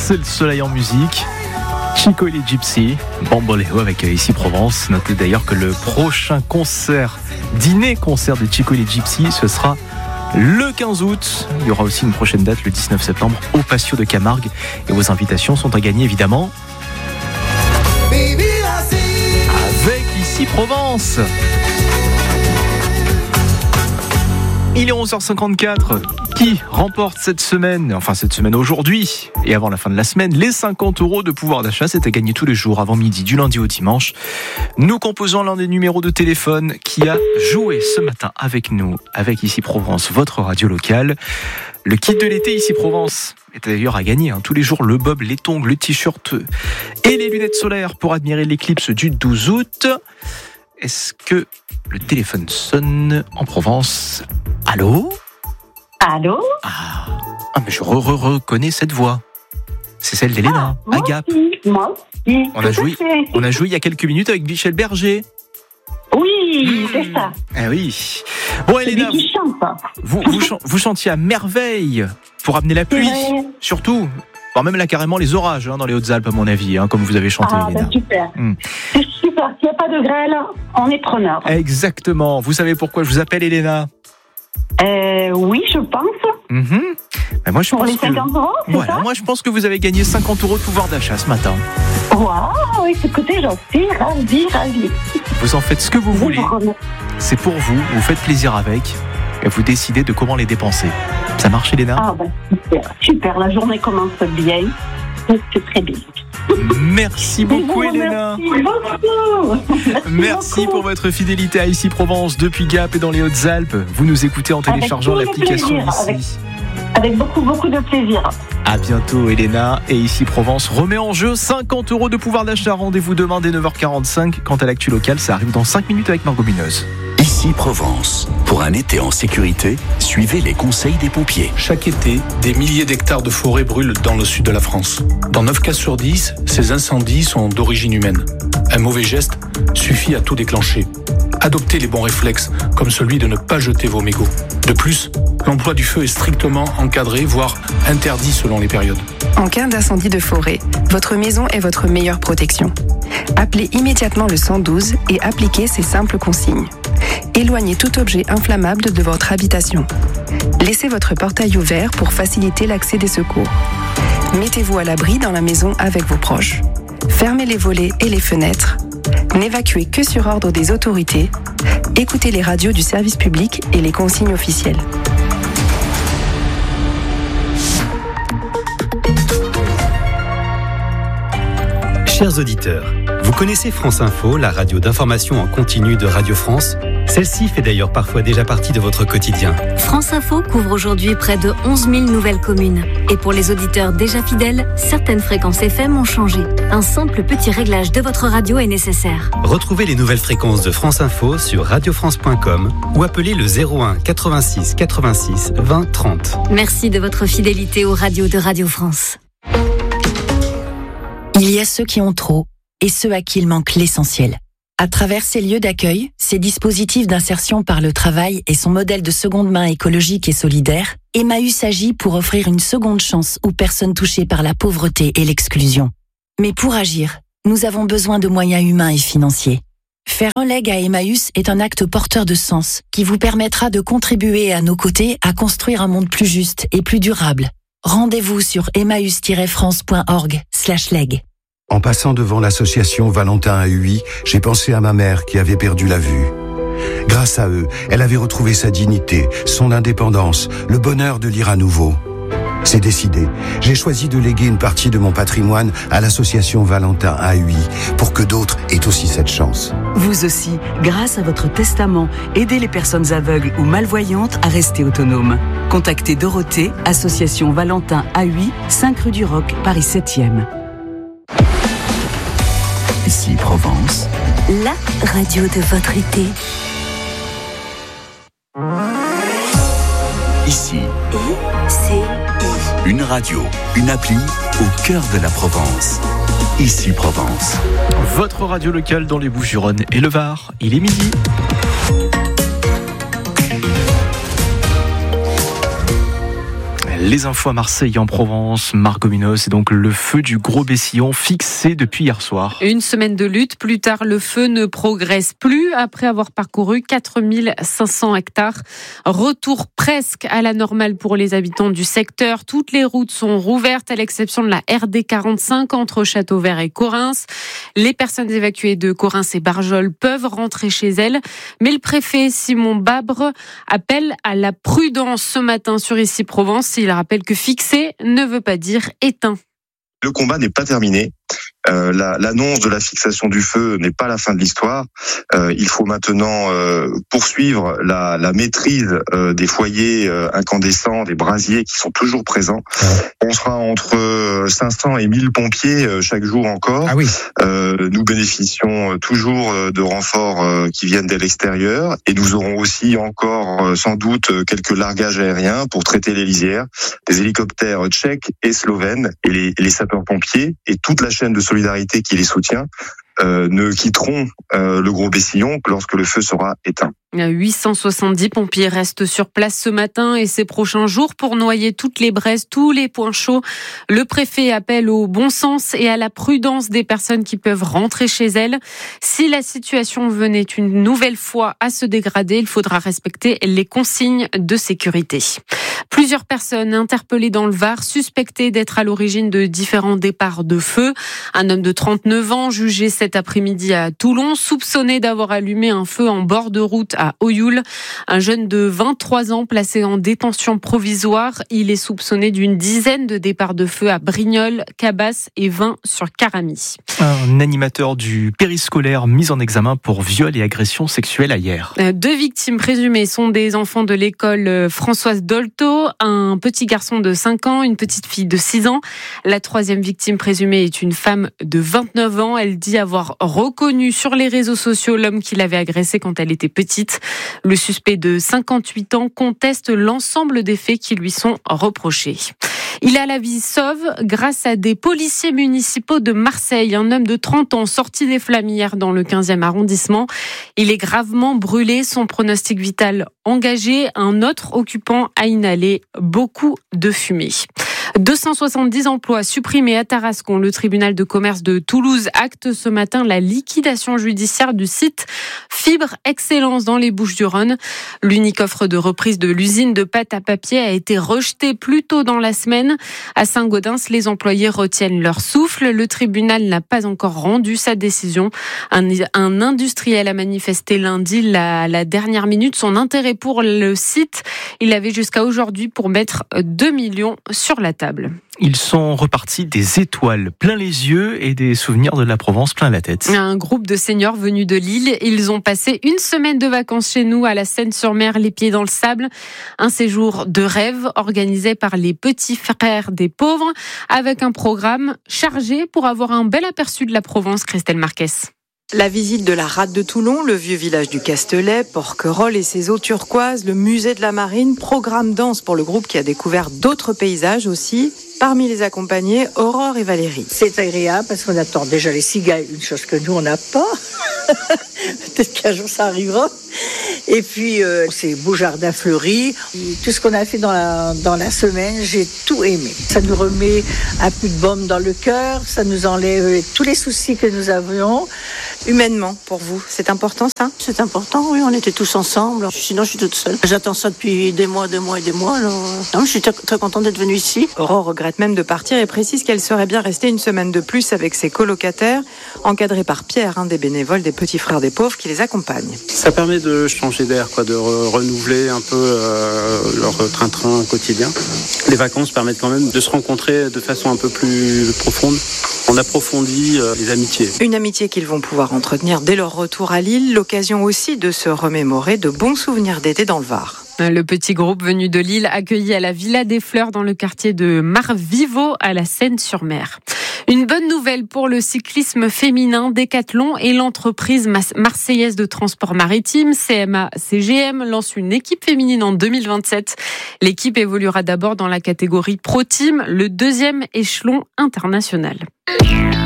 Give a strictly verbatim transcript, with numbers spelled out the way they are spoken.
c'est le soleil en musique. Chico et les Gypsy, Bamboléo avec Ici Provence. Notez d'ailleurs que le prochain concert, dîner-concert de Chico et les Gypsy, ce sera le quinze août. Il y aura aussi une prochaine date le dix-neuf septembre au Patio de Camargue. Et vos invitations sont à gagner évidemment avec Ici Provence. Il est onze heures cinquante-quatre. Qui remporte cette semaine, enfin cette semaine aujourd'hui et avant la fin de la semaine, les cinquante euros de pouvoir d'achat? C'est à gagner tous les jours avant midi, du lundi au dimanche. Nous composons l'un des numéros de téléphone qui a joué ce matin avec nous, avec Ici Provence, votre radio locale. Le kit de l'été Ici Provence est d'ailleurs à gagner. Hein. Tous les jours, le bob, les tongs, le t-shirt et les lunettes solaires pour admirer l'éclipse du douze août. Est-ce que le téléphone sonne en Provence? Allô? Allô? Ah, ah mais je re, re, reconnais cette voix. C'est celle d'Elena, ah, à Gap. Aussi, moi aussi. On a, joué, on a joué il y a quelques minutes avec Michel Berger. Oui, mmh. c'est ça. Ah oui. Bon, Elena, qui chante. Vous, vous, vous chantiez à merveille pour amener la pluie, surtout. Bon, même là, carrément les orages hein, dans les Hautes-Alpes, à mon avis, hein, comme vous avez chanté, ah, Elena. Ben super. Mmh. C'est super. S'il n'y a pas de grêle, on est preneur. Exactement. Vous savez pourquoi je vous appelle, Elena? Euh, oui, je pense. Mmh. Ben moi, je Pour pense les cinquante que... euros, c'est voilà, ça? moi, je pense que vous avez gagné cinquante euros de pouvoir d'achat ce matin. Waouh, écoutez, j'en suis ravie, ravie. Vous en faites ce que vous voulez. C'est pour vous, vous faites plaisir avec et vous décidez de comment les dépenser. Ça marche, Elena? Ah ben super, super. La journée commence bien. C'est très bien. Merci beaucoup, Elena. Merci beaucoup. Merci, Merci beaucoup. pour votre fidélité à Ici Provence depuis Gap et dans les Hautes-Alpes. Vous nous écoutez en téléchargeant l'application d'ici. Avec, avec beaucoup, beaucoup de plaisir. À bientôt, Elena. Et Ici Provence remet en jeu cinquante euros de pouvoir d'achat. Rendez-vous demain dès neuf heures quarante-cinq. Quant à l'actu locale, ça arrive dans cinq minutes avec Margot Munoz. Ici Provence. Pour un été en sécurité, suivez les conseils des pompiers. Chaque été, des milliers d'hectares de forêt brûlent dans le sud de la France. Dans neuf cas sur dix, ces incendies sont d'origine humaine. Un mauvais geste suffit à tout déclencher. Adoptez les bons réflexes, comme celui de ne pas jeter vos mégots. De plus, l'emploi du feu est strictement encadré, voire interdit selon les périodes. En cas d'incendie de forêt, votre maison est votre meilleure protection. Appelez immédiatement le cent douze et appliquez ces simples consignes. Éloignez tout objet inflammable de votre habitation. Laissez votre portail ouvert pour faciliter l'accès des secours. Mettez-vous à l'abri dans la maison avec vos proches. Fermez les volets et les fenêtres. N'évacuez que sur ordre des autorités. Écoutez les radios du service public et les consignes officielles. Chers auditeurs, vous connaissez France Info, la radio d'information en continu de Radio France? Celle-ci fait d'ailleurs parfois déjà partie de votre quotidien. France Info couvre aujourd'hui près de onze mille nouvelles communes. Et pour les auditeurs déjà fidèles, certaines fréquences F M ont changé. Un simple petit réglage de votre radio est nécessaire. Retrouvez les nouvelles fréquences de France Info sur radio france point com ou appelez le zéro un quatre-vingt-six quatre-vingt-six vingt trente. Merci de votre fidélité aux radios de Radio France. Il y a ceux qui ont trop et ceux à qui il manque l'essentiel. À travers ces lieux d'accueil, ces dispositifs d'insertion par le travail et son modèle de seconde main écologique et solidaire, Emmaüs agit pour offrir une seconde chance aux personnes touchées par la pauvreté et l'exclusion. Mais pour agir, nous avons besoin de moyens humains et financiers. Faire un leg à Emmaüs est un acte porteur de sens qui vous permettra de contribuer à nos côtés à construire un monde plus juste et plus durable. Rendez-vous sur emmaüs tiret france point org slash leg. En passant devant l'association Valentin A U I, j'ai pensé à ma mère qui avait perdu la vue. Grâce à eux, elle avait retrouvé sa dignité, son indépendance, le bonheur de lire à nouveau. C'est décidé. J'ai choisi de léguer une partie de mon patrimoine à l'association Valentin A U I pour que d'autres aient aussi cette chance. Vous aussi, grâce à votre testament, aidez les personnes aveugles ou malvoyantes à rester autonomes. Contactez Dorothée, association Valentin A U I, cinq rue du Roc, Paris septième. Ici Provence, la radio de votre été. Ici, I-C-I. une radio, une appli au cœur de la Provence. Ici Provence. Votre radio locale dans les Bouches-du-Rhône et le Var. Il est midi. Les infos à Marseille en Provence, Margot Munoz, et donc le feu du Gros Bessillon fixé depuis hier soir. Une semaine de lutte plus tard, le feu ne progresse plus après avoir parcouru quatre mille cinq cents hectares. Retour presque à la normale pour les habitants du secteur. Toutes les routes sont rouvertes à l'exception de la R D quarante-cinq entre Châteauvert et Correns. Les personnes évacuées de Correns et Barjol peuvent rentrer chez elles, mais le préfet Simon Babre appelle à la prudence ce matin sur Ici Provence. Il rappelle que fixé ne veut pas dire éteint. Le combat n'est pas terminé. Euh, la, l'annonce de la fixation du feu n'est pas la fin de l'histoire. Euh, il faut maintenant euh, poursuivre la, la maîtrise euh, des foyers euh, incandescents, des brasiers qui sont toujours présents. On sera entre cinq cents et mille pompiers euh, chaque jour encore. Ah oui. Euh, nous bénéficions toujours de renforts euh, qui viennent de l'extérieur et nous aurons aussi encore euh, sans doute quelques largages aériens pour traiter les lisières, des hélicoptères tchèques et slovènes et les, les sapeurs-pompiers et toute la chaîne de solidarité qui les soutient euh, ne quitteront euh, le Gros Bessillon que lorsque le feu sera éteint. huit cent soixante-dix pompiers restent sur place ce matin et ces prochains jours pour noyer toutes les braises, tous les points chauds. Le préfet appelle au bon sens et à la prudence des personnes qui peuvent rentrer chez elles. Si la situation venait une nouvelle fois à se dégrader, il faudra respecter les consignes de sécurité. Plusieurs personnes interpellées dans le Var, suspectées d'être à l'origine de différents départs de feu. Un homme de trente-neuf ans, jugé cet après-midi à Toulon, soupçonné d'avoir allumé un feu en bord de route à Oyoul. Un jeune de vingt-trois ans placé en détention provisoire. Il est soupçonné d'une dizaine de départs de feu à Brignoles, Cabas et vingt sur Caramy. Un animateur du périscolaire mis en examen pour viol et agression sexuelle à Hyères. Deux victimes présumées sont des enfants de l'école Françoise Dolto. Un petit garçon de cinq ans, une petite fille de six ans. La troisième victime présumée est une femme de vingt-neuf ans. Elle dit avoir reconnu sur les réseaux sociaux l'homme qui l'avait agressée quand elle était petite. Le suspect de cinquante-huit ans conteste l'ensemble des faits qui lui sont reprochés. Il a la vie sauve grâce à des policiers municipaux de Marseille. Un homme de trente ans sorti des flammes hier dans le quinzième arrondissement. Il est gravement brûlé, son pronostic vital engagé. Un autre occupant a inhalé beaucoup de fumée. deux cent soixante-dix emplois supprimés à Tarascon. Le tribunal de commerce de Toulouse acte ce matin la liquidation judiciaire du site Fibre Excellence dans les Bouches-du-Rhône. L'unique offre de reprise de l'usine de pâte à papier a été rejetée plus tôt dans la semaine. À Saint-Gaudens, les employés retiennent leur souffle. Le tribunal n'a pas encore rendu sa décision. Un, un industriel a manifesté lundi la, la dernière minute son intérêt pour le site. Il avait jusqu'à aujourd'hui pour mettre deux millions sur la table. Ils sont repartis des étoiles plein les yeux et des souvenirs de la Provence plein la tête. Un groupe de seniors venus de Lille, ils ont passé une semaine de vacances chez nous à la Seine-sur-Mer, les pieds dans le sable. Un séjour de rêve organisé par les petits frères des pauvres avec un programme chargé pour avoir un bel aperçu de la Provence. Christelle Marquez. La visite de la Rade de Toulon, le vieux village du Castelet, Porquerolles et ses eaux turquoises, le musée de la Marine, programme dense pour le groupe qui a découvert d'autres paysages aussi. Parmi les accompagnés, Aurore et Valérie. C'est agréable parce qu'on attend déjà les cigales, une chose que nous on n'a pas. Peut-être qu'un jour ça arrivera. Et puis euh, ces beaux jardins fleuris, tout ce qu'on a fait dans la, dans la semaine, j'ai tout aimé. Ça nous remet un peu de baume dans le cœur, ça nous enlève tous les soucis que nous avions. Humainement, pour vous, c'est important ça ? C'est important, oui, on était tous ensemble. Sinon, je suis toute seule. J'attends ça depuis des mois, des mois et des mois. Alors... Non, je suis très, très contente d'être venue ici. Aurore regrette même de partir et précise qu'elle serait bien restée une semaine de plus avec ses colocataires, encadrés par Pierre, un des bénévoles des petits frères des pauvres qui les accompagne. Ça permet de changer d'air, quoi, de re- renouveler un peu euh, leur train-train quotidien. Les vacances permettent quand même de se rencontrer de façon un peu plus profonde. On approfondit euh, les amitiés. Une amitié qu'ils vont pouvoir entretenir dès leur retour à Lille, l'occasion aussi de se remémorer de bons souvenirs d'été dans le Var. Le petit groupe venu de Lille accueilli à la Villa des Fleurs dans le quartier de Marvivo à la Seine-sur-Mer. Une bonne nouvelle pour le cyclisme féminin. Décathlon et l'entreprise marseillaise de transport maritime C M A C G M lance une équipe féminine en deux mille vingt-sept. L'équipe évoluera d'abord dans la catégorie Pro Team, le deuxième échelon international.